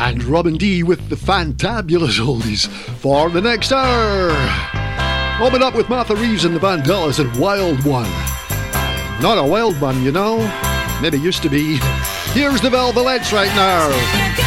and Robin D with the fantabulous oldies for the next hour. Open up with Martha Reeves and the Vandellas and Wild One. Not a wild one, you know. Maybe used to be. Here's the Velvelettes right now.